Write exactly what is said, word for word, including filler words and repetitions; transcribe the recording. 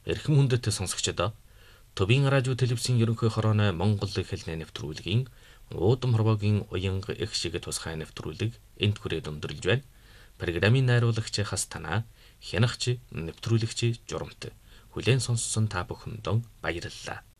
Эрхэм хүндэт сонсогчдоо Төвийн радио телевизийн ерөнхий хорооны Монгол эхлэлний нэвтрүүлгийн уудам хорвоогийн уянга их шиг тусгай нэвтрүүлэг энд хүрээд өндөрлж байна. Программын найруулагч хас танаа, хянагч нэвтрүүлэгч журамт. Хүлээн сонссон та бүхэндээ баярлалаа.